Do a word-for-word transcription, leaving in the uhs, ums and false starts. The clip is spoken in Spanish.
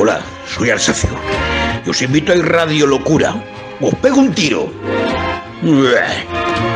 Hola, soy Alsacio y os invito a Radio Locura. Os pego un tiro.